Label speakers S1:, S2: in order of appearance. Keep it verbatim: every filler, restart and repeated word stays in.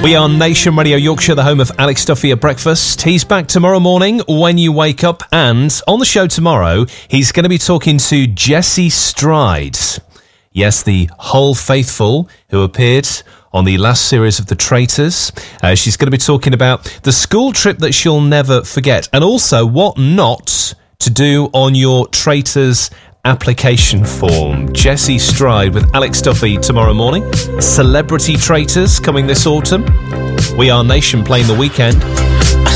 S1: We are Nation Radio Yorkshire, the home of Alex Duffy at breakfast. He's back tomorrow morning when you wake up, and on the show tomorrow, he's going to be talking to Jessie Stride. Yes, the Hull faithful who appeared on the last series of The Traitors. Uh, she's going to be talking about the school trip that she'll never forget, and also what not to do on your Traitors application form. Jessie Stride with Alex Duffy tomorrow morning. Celebrity Traitors coming this autumn. We Are Nation playing the weekend.